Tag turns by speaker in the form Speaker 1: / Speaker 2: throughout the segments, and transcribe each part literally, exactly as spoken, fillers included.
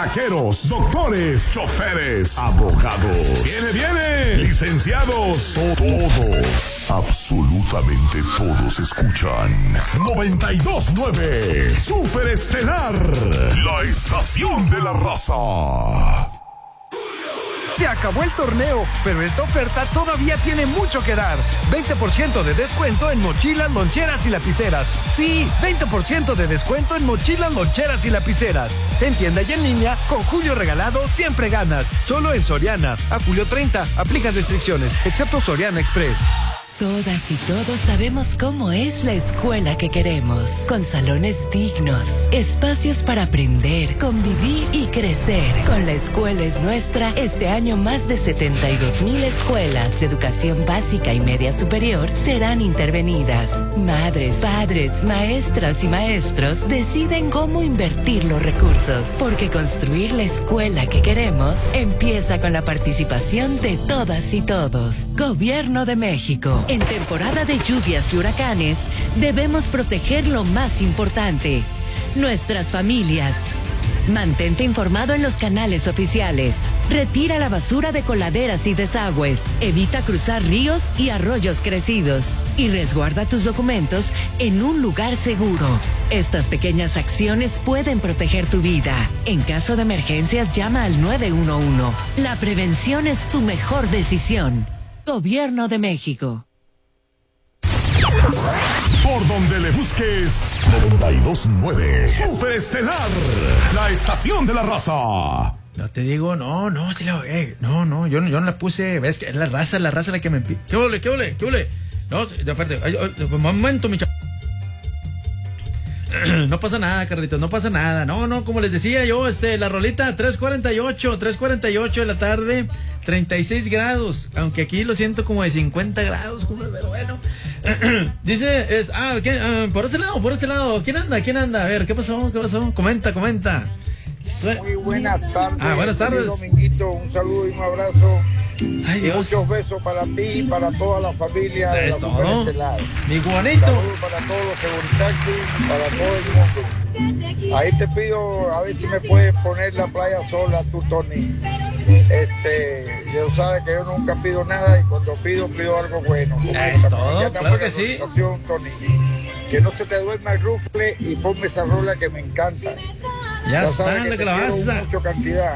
Speaker 1: pasajeros, doctores, choferes, abogados. Viene, viene, licenciados, todos, absolutamente todos escuchan noventa y dos punto nueve Super Estelar, la estación de la raza.
Speaker 2: Se acabó el torneo, pero esta oferta todavía tiene mucho que dar. veinte por ciento de descuento en mochilas, loncheras y lapiceras. Sí, veinte por ciento de descuento en mochilas, loncheras y lapiceras. En tienda y en línea, con Julio Regalado siempre ganas. Solo en Soriana. A julio treinta, aplican restricciones, excepto Soriana Express.
Speaker 3: Todas y todos sabemos cómo es la escuela que queremos, con salones dignos, espacios para aprender, convivir y crecer. Con La Escuela es Nuestra, este año más de setenta y dos mil escuelas de educación básica y media superior serán intervenidas. Madres, padres, maestras y maestros deciden cómo invertir los recursos, porque construir la escuela que queremos empieza con la participación de todas y todos. Gobierno de México. En temporada de lluvias y huracanes, debemos proteger lo más importante, nuestras familias. Mantente informado en los canales oficiales. Retira la basura de coladeras y desagües. Evita cruzar ríos y arroyos crecidos. Y resguarda tus documentos en un lugar seguro. Estas pequeñas acciones pueden proteger tu vida. En caso de emergencias, llama al nueve uno uno. La prevención es tu mejor decisión. Gobierno de México.
Speaker 1: Por donde le busques, noventa y dos punto nueve Super Estelar, la estación de la raza.
Speaker 4: No te digo, no, no, sí la, eh, no, no, yo, yo no la puse, ves que es la raza, la raza la que me pide. ¿Qué ole, qué ole, qué ole? No, de aparte, un momento, mi chavo. No pasa nada, Carlitos, no pasa nada. No, no, como les decía yo, este, la rolita tres cuarenta y ocho de la tarde, treinta y seis grados, aunque aquí lo siento como de cincuenta grados, pero bueno. Dice, es, ah, ¿quién, ah, por este lado, por este lado, ¿quién anda? ¿Quién anda? A ver, ¿qué pasó? ¿Qué pasó? Comenta, comenta.
Speaker 5: Muy buenas tardes.
Speaker 4: Ah, buenas tardes.
Speaker 5: Dominguito, un saludo y un abrazo.
Speaker 4: Ay, Dios.
Speaker 5: Y muchos besos para ti y para toda la familia de
Speaker 4: Es
Speaker 5: la
Speaker 4: todo.
Speaker 5: Mujer Estelar.
Speaker 4: Mi Juanito.
Speaker 5: Saludos para todos los seguritaxis, para todo el mundo. Ahí te pido, a ver si me puedes poner la playa sola, tú, Tony. Este, ya sabes que yo nunca pido nada y cuando pido, pido algo bueno.
Speaker 4: Es todo, claro que sí.
Speaker 5: Tony. Que no se te duerma el rufle y ponme esa rola que me encanta.
Speaker 4: Ya, ya está, la calabaza.
Speaker 5: Mucho cantidad.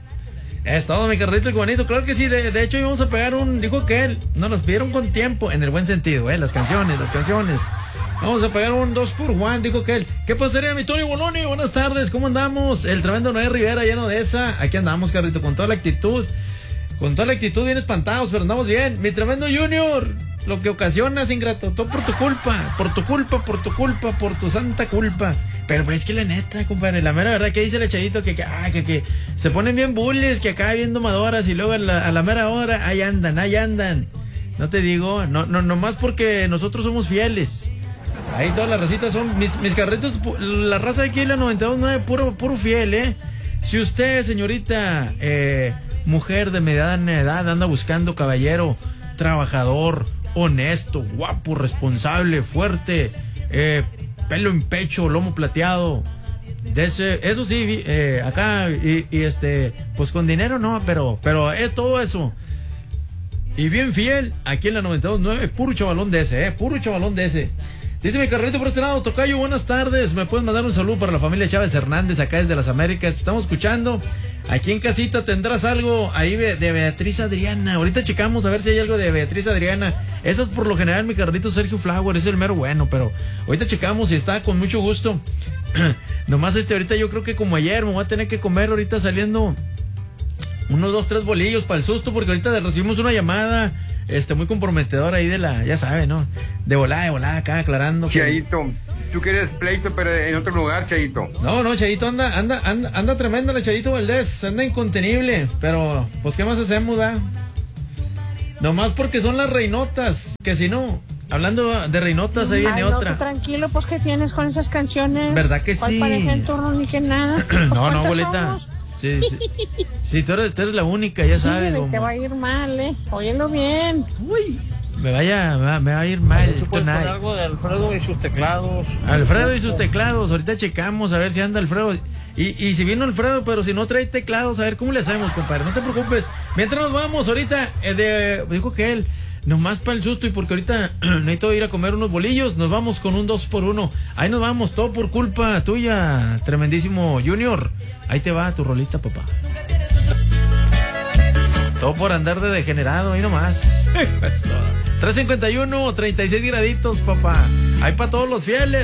Speaker 4: Es todo, mi carrito y bonito, claro que sí. De, de hecho íbamos a pegar un, dijo que él, nos los pidieron con tiempo, en el buen sentido, eh, las canciones, las canciones. Vamos a pegar un dos por uno, dijo que él. ¿Qué pasaría, mi Tony Boloni? Buenas tardes, ¿cómo andamos? El tremendo Noé Rivera, lleno de esa. Aquí andamos, carrito, con toda la actitud. Con toda la actitud, bien espantados, pero andamos bien. Mi tremendo Junior, lo que ocasionas, ingrato, todo por tu culpa, por tu culpa, por tu culpa, por tu santa culpa. Pero pues es que la neta, compadre, la mera verdad que dice el echadito que, que, ah, que, que se ponen bien bullies, que acá viendo madoras y luego a la, a la mera hora, ahí andan, ahí andan. No te digo, no, no, nomás porque nosotros somos fieles. Ahí todas las racitas son, mis, mis carritos, la raza de aquí, la noventa y dos punto nueve, puro, puro fiel, eh. Si usted, señorita, eh, mujer de mediana edad, anda buscando caballero, trabajador, honesto, guapo, responsable, fuerte, eh, pelo en pecho, lomo plateado, de ese, eso sí, eh, acá, y, y este, pues con dinero no, pero, pero es todo eso. Y bien fiel, aquí en la noventa y dos punto nueve, puro chavalón de ese, eh, puro chavalón de ese. Dice mi carrito por este lado, tocayo, buenas tardes, me pueden mandar un saludo para la familia Chávez Hernández, acá desde las Américas, estamos escuchando. Aquí en casita tendrás algo ahí de, de Beatriz Adriana. Ahorita checamos a ver si hay algo de Beatriz Adriana. Esas por lo general mi carrito Sergio Flower es el mero bueno, pero ahorita checamos y está con mucho gusto. Nomás este ahorita yo creo que como ayer me voy a tener que comer ahorita saliendo unos dos, tres bolillos para el susto, porque ahorita recibimos una llamada este muy comprometedora ahí de la, ya sabe, ¿no? De volada, de volada acá aclarando.
Speaker 6: Chayito, que... tú quieres pleito, pero en otro lugar, Chayito.
Speaker 4: No, no, Chayito anda, anda, anda, anda tremendo el Chayito Valdés, anda incontenible, pero pues qué más hacemos, ¿da? Nomás porque son las reinotas, que si no, hablando de reinotas, ahí viene
Speaker 7: Ay, no,
Speaker 4: otra.
Speaker 7: Tú tranquilo, pues ¿qué tienes con esas canciones?
Speaker 4: ¿Verdad que
Speaker 7: ¿Cuál
Speaker 4: sí?
Speaker 7: pareja en turno ni que nada? Pues,
Speaker 4: no, no, abuelita.
Speaker 7: Somos?
Speaker 4: Sí, sí. Sí, tú eres, tú eres la única, ya
Speaker 7: sí,
Speaker 4: sabes.
Speaker 7: Te
Speaker 4: como...
Speaker 7: va a ir mal, ¿eh? Óyelo bien.
Speaker 4: Uy, me vaya, me va, me va a ir mal.
Speaker 8: ¿Se puede poner algo de Alfredo y sus teclados?
Speaker 4: Alfredo y sus teclados, ahorita checamos a ver si anda Alfredo. Y, y si vino Alfredo, pero si no trae teclados, a ver cómo le hacemos, compadre. No te preocupes. Mientras nos vamos ahorita, eh, de, dijo que él, nomás para el susto y porque ahorita necesito ir a comer unos bolillos, nos vamos con un dos por uno. Ahí nos vamos, todo por culpa tuya, tremendísimo Junior. Ahí te va tu rolita, papá. Todo por andar de degenerado, ahí nomás. tres cincuenta y uno, treinta y seis graditos, papá. Ahí para todos los fieles.